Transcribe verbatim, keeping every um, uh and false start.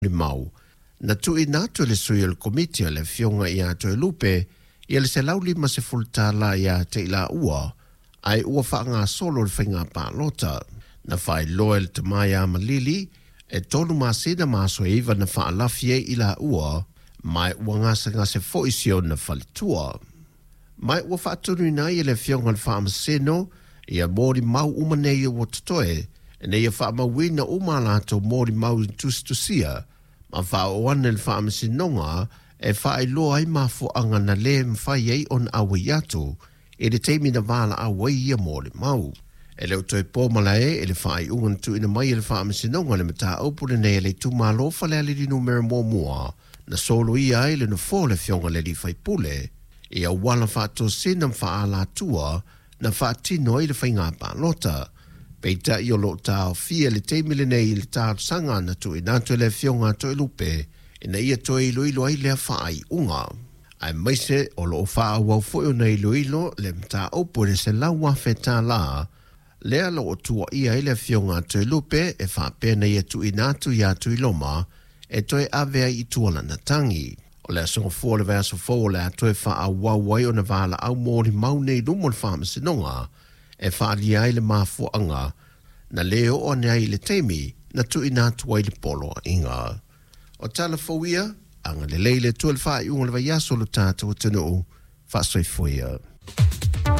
mau. Na tui natu le sui al komitia le fionga ia to e lupe, ia le se lauli ma se fultala ia te ila ua, ai ua wha ngā solo le whainga pālota. Na whai loe le te mai a malili, e tonu ma sena maso e iwa na wha alafie ila ua, mai ua ngasa ngase foisio na whalitua. Mai ua wha atunu ina ia le fionga le wha amaseno, ia mori mau umanei o totoe, e ne ia wha mawina umalato mori mau tustusia, ma wha o ane le wha amasinonga, e wha ai loa ai mafo anga na le mwhai ei on awe yato, e le teimi na wala awe ia mori mau. E leo toi pōmala e, e le wha ai ungan tu ina mai e le wha amasinonga le mata aupune nei le tu malo whale ali di numero mō mua, na solo ia ai le na fō le fionga le li whai pule, e a wala wha to sena wha ala tua, na wha tino i le whai ngā pālota. Peita i o lo tāo fia le teimile nei le tāo sanga na tu i nātu le fionga to i lupe, e na ia to i ilo ilo ai lea wha ai unga. Ai maise o lo wha awau fweo na ilo ilo le mta opo le se laua whetā la, lea lo o tua ia i le fionga to i lupe e wha pēna ia tu i nātu ia tu i loma, e toi avea i tuala na tangi. O le asonga fua le vea so fo le atoe wha awau wai o na vala au mōri mau nei lumo le wha masinonga, e whaali ai le mafu anga, na leo o nei le teimi, na tu ina tuai le polo inga. O tala fawia, anga le leile tu le wha i unga le vaiaso lo tātou tanu, wha soifuia.